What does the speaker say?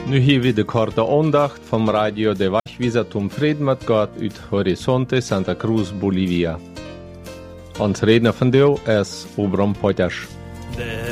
Nu hier weer de korte aandacht vom Radio de Wachwieser zum Frieden mit Gott uit Horizonte Santa Cruz, Bolivia. Ons redner vandaag is Obram Potters.